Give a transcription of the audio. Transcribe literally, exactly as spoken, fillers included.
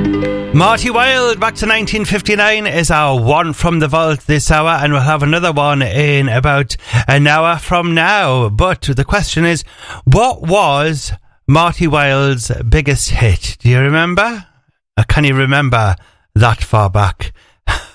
Marty Wilde, back to nineteen fifty-nine, is our one from the vault this hour, and we'll have another one in about an hour from now. But the question is, what was Marty Wilde's biggest hit? Do you remember? Or can you remember that far back?